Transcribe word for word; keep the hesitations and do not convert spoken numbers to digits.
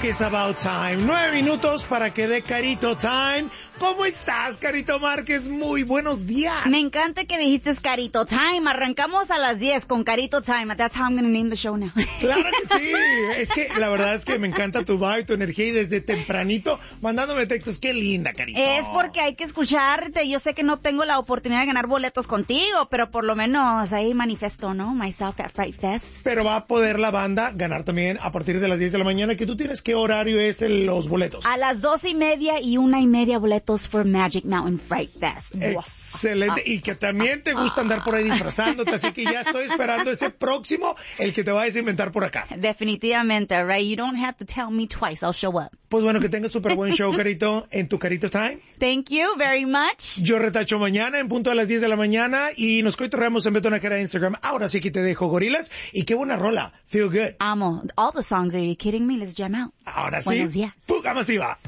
que es About Time. Nueve minutos para que dé Carito Time. ¿Cómo estás, Carito Márquez? Muy buenos días. Me encanta que dijiste Carito Time. Arrancamos a las diez con Carito Time. That's how I'm going to name the show now. Claro que sí. Es que la verdad es que me encanta tu vibe, tu energía y desde tempranito mandándome textos. Qué linda, Carito. Es porque hay que escucharte. Yo sé que no tengo la oportunidad de ganar boletos contigo, pero por lo menos ahí manifiesto, ¿no? Myself at Fright Fest. Pero va a poder la banda ganar también a partir de las diez de la mañana. ¿Que tú tienes qué horario es el, los boletos? A las doce y media y una y media boletos for Magic Mountain Fright Fest. Excelente. Y que también te gusta andar por ahí disfrazándote, así que ya estoy esperando ese próximo, el que te vayas a inventar por acá. Definitivamente, right? You don't have to tell me twice. I'll show up. Pues bueno, que tengas súper buen show, Carito, en tu Carito Time. Thank you very much. Yo retacho mañana en punto a las diez de la mañana y nos coitorreamos en Betona Cara de Instagram. Ahora sí que te dejo, gorilas. Y qué buena rola. Feel good. Amo. All the songs. Are you kidding me? Let's jam out. Ahora sí. Buenos días. Fuga masiva.